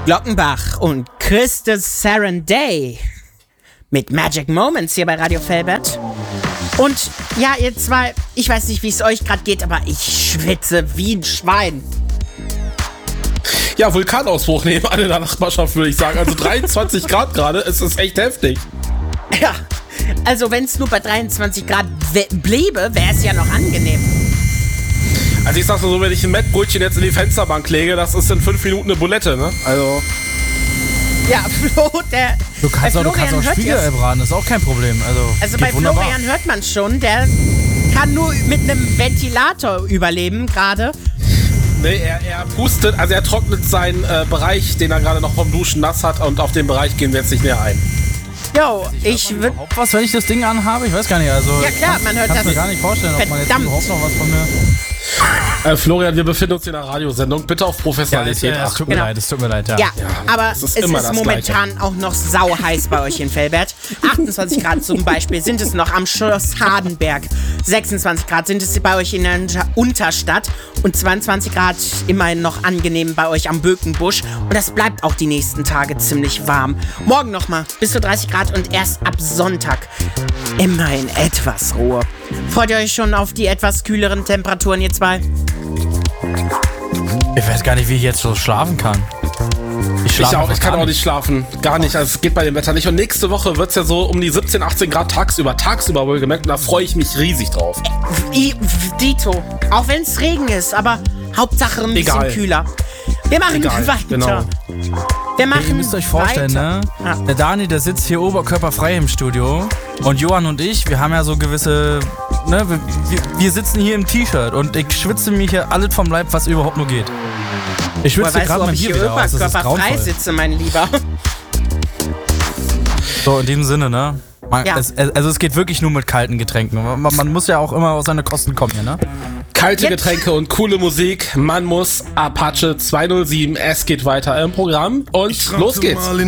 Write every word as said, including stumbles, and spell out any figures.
Glockenbach und Christus Saranday mit Magic Moments hier bei Radio Felbert. Und ja, ihr zwei, ich weiß nicht, wie es euch gerade geht, aber ich schwitze wie ein Schwein. Ja, Vulkanausbruch nebenan in der Nachbarschaft, würde ich sagen. Also dreiundzwanzig Grad gerade, es ist echt heftig. Ja, also wenn es nur bei dreiundzwanzig Grad we- bliebe, wäre es ja noch angenehm. Also ich sag's mal so, wenn ich ein Mettbrötchen jetzt in die Fensterbank lege, das ist in fünf Minuten eine Bulette, ne? Also... Ja, Flo, der... Du kannst auch, du kannst auch Spiegelei braten, ist auch kein Problem. Also, also geht bei wunderbar. Florian hört man schon, der kann nur mit einem Ventilator überleben gerade. Nee, er, er pustet, also er trocknet seinen äh, Bereich, den er gerade noch vom Duschen nass hat, und auf den Bereich gehen wir jetzt nicht näher ein. Jo, ich würde... Was, wenn ich das Ding anhabe? Ich weiß gar nicht, also... Ja klar, man hört das... das... Ich kann mir gar nicht vorstellen, ob man jetzt Verdammt. überhaupt noch was von mir... Äh, Florian, wir befinden uns in einer Radiosendung. Bitte auf Professionalität ja, es achten. tut mir Genau. leid, es tut mir leid, ja. Ja, Ja, aber es es ist ist, immer das momentan auch noch sau heiß bei euch in Felbert. achtundzwanzig Grad zum Beispiel sind es noch am Schloss Hardenberg. sechsundzwanzig Grad sind es bei euch in der Unter- Unterstadt. Und zweiundzwanzig Grad immerhin noch angenehm bei euch am Bökenbusch. Und das bleibt auch die nächsten Tage ziemlich warm. Morgen nochmal bis zu dreißig Grad und erst ab Sonntag immerhin etwas Ruhe. Freut ihr euch schon auf die etwas kühleren Temperaturen, ihr zwei? Ich weiß gar nicht, wie ich jetzt so schlafen kann. Ich, Ich, schlafe auch, einfach ich kann gar auch nicht schlafen. Gar nicht. Also es geht bei dem Wetter nicht. Und nächste Woche wird es ja so um die siebzehn, achtzehn Grad tagsüber. Tagsüber wohlgemerkt. Und da freue ich mich riesig drauf. I, Dito. Auch wenn es Regen ist, aber Hauptsache ein bisschen Egal. kühler. Wir machen Egal, weiter. genau. Wir machen Ihr müsst euch vorstellen, weiter. ne? Ja. Der Dani, der sitzt hier oberkörperfrei im Studio. Und Johann und ich, wir haben ja so gewisse... Ne, wir, wir, wir sitzen hier im T-Shirt und ich schwitze mir hier alles vom Leib, was überhaupt nur geht. Ich Woher schwitze weißt du, gerade ob mein ich Bier hier wieder aus. Das ist oberkörperfrei grauenvoll. sitze, mein Lieber? So, in diesem Sinne, ne? Man, Ja. es, also es geht wirklich nur mit kalten Getränken. Man, man muss ja auch immer aus seine Kosten kommen hier, ne? Kalte Jetzt- Getränke und coole Musik. Man muss Apache zweihundertsieben. Es geht weiter im Programm. Und los geht's. Mal in